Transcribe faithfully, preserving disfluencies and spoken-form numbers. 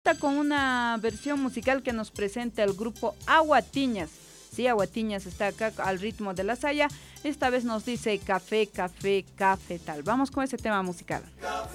Con una versión musical que nos presenta el grupo Aguatiñas. Sí, Aguatiñas está acá al ritmo de la saya. Esta vez nos dice café, café, café tal. Vamos con ese tema musical.